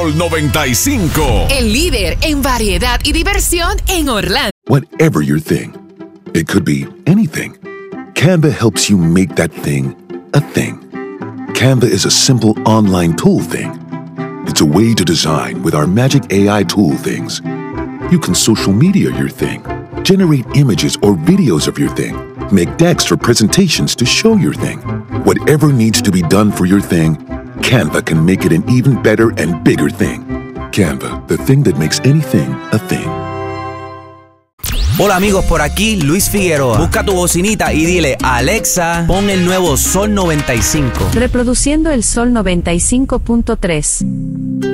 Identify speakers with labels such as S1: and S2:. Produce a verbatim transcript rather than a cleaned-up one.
S1: noventa y cinco.
S2: El líder en variedad y diversión en Orlando.
S3: Whatever your thing, it could be anything. Canva helps you make that thing a thing. Canva is a simple online tool thing. It's a way to design with our magic A I tool things. You can social media your thing, generate images or videos of your thing, make decks for presentations to show your thing. Whatever needs to be done for your thing, Canva can make it an even better and bigger thing. Canva, the thing that makes anything a thing.
S4: Hola amigos, por aquí Luis Figueroa. Busca tu bocinita y dile: Alexa, pon el nuevo Sol noventa y cinco.
S5: Reproduciendo el Sol noventa y cinco punto tres.